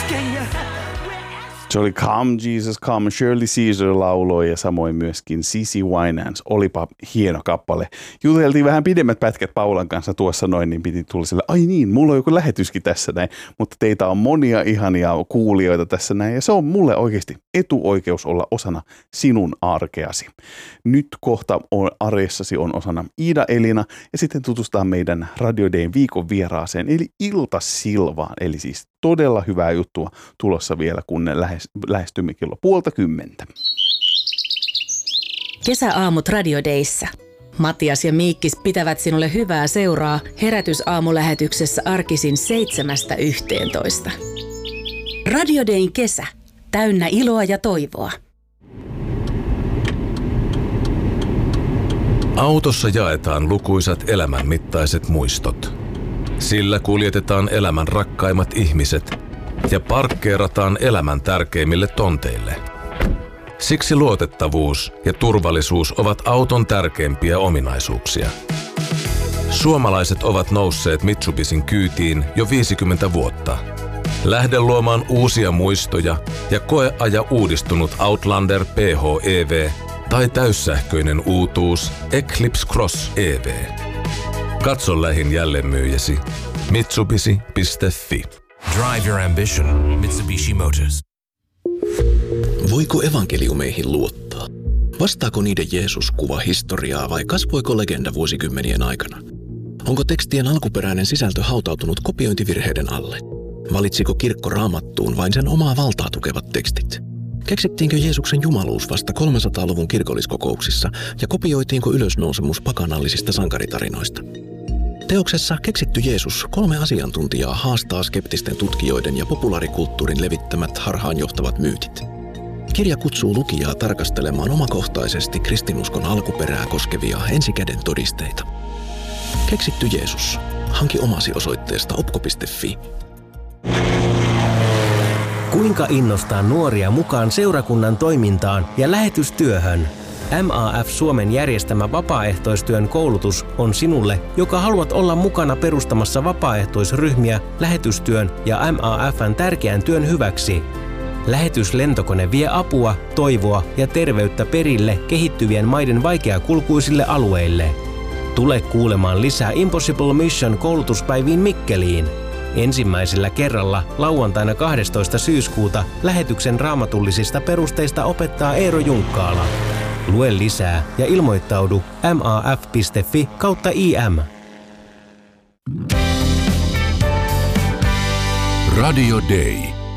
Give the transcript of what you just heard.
Se oli Come Jesus Come, Shirley Caesar lauloi ja samoin myöskin CeCe Winans. Olipa hieno kappale. Juteltiin vähän pidemmät pätkät Paulan kanssa tuossa noin, niin piti tulla sille, ai niin, mulla on joku lähetyskin tässä näin. Mutta teitä on monia ihania kuulijoita tässä näin ja se on mulle oikeasti etuoikeus olla osana sinun arkeasi. Nyt kohta arjessasi on osana Iida Elina ja sitten tutustaan meidän Radio Dayn viikon vieraaseen eli Ilta Silvaan. Eli siis todella hyvää juttua tulossa vielä, kun ne lähestymme kello 9:30. Kesäaamut Radio Dayssä. Matias ja Miikkis pitävät sinulle hyvää seuraa herätysaamulähetyksessä arkisin 7–11. Radio Dayn kesä. Täynnä iloa ja toivoa. Autossa jaetaan lukuisat elämänmittaiset muistot. Sillä kuljetetaan elämän rakkaimmat ihmiset ja parkkeerataan elämän tärkeimmille tonteille. Siksi luotettavuus ja turvallisuus ovat auton tärkeimpiä ominaisuuksia. Suomalaiset ovat nousseet Mitsubishin kyytiin jo 50 vuotta. Lähde luomaan uusia muistoja ja koeaja uudistunut Outlander PHEV tai täyssähköinen uutuus Eclipse Cross EV. Katso lähin jälleenmyyjäsi mitsubishi.fi. Drive your ambition. Mitsubishi Motors. Voiko evankeliumeihin luottaa? Vastaako niiden Jeesus kuva historiaa vai kasvoiko legenda vuosikymmenien aikana? Onko tekstien alkuperäinen sisältö hautautunut kopiointivirheiden alle? Valitsiko kirkko Raamattuun vain sen omaa valtaa tukevat tekstit? Keksittiinkö Jeesuksen jumaluus vasta 300-luvun kirkolliskokouksissa ja kopioitiinko ylösnousemus pakanallisista sankaritarinoista? Teoksessa Keksitty Jeesus 3 asiantuntijaa haastaa skeptisten tutkijoiden ja populaarikulttuurin levittämät harhaanjohtavat myytit. Kirja kutsuu lukijaa tarkastelemaan omakohtaisesti kristinuskon alkuperää koskevia ensikäden todisteita. Keksitty Jeesus. Hanki omasi osoitteesta opko.fi. Kuinka innostaa nuoria mukaan seurakunnan toimintaan ja lähetystyöhön? MAF Suomen järjestämä vapaaehtoistyön koulutus on sinulle, joka haluat olla mukana perustamassa vapaaehtoisryhmiä lähetystyön ja MAF:n tärkeän työn hyväksi. Lähetyslentokone vie apua, toivoa ja terveyttä perille kehittyvien maiden vaikeakulkuisille alueille. Tule kuulemaan lisää Impossible Mission -koulutuspäiviin Mikkeliin. Ensimmäisellä kerralla lauantaina 12. syyskuuta lähetyksen raamatullisista perusteista opettaa Eero Junkkaala. Lue lisää ja ilmoittaudu maaf.fi/im. Radio Day.